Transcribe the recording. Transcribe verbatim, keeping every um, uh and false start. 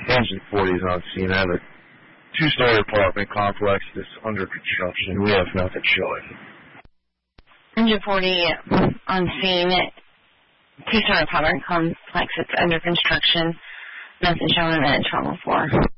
Engine forty is on scene. I have a two-story apartment complex that's under construction. We have nothing showing. Engine forty on scene. Two-story apartment complex that's under construction. Nothing showing at Travel four.